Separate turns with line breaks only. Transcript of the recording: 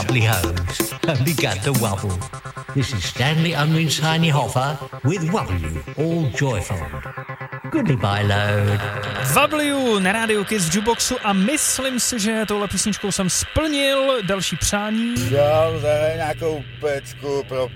wobbly hose and began to wobble. This is Stanley Unwin's Tiny Hopper with W, all joyful. Goodbye, load.
W na rádiu Kiss Jukeboxu a myslím si, že touhle písničkou jsem splnil další přání.
Jo, zahraj nějakou pecku pro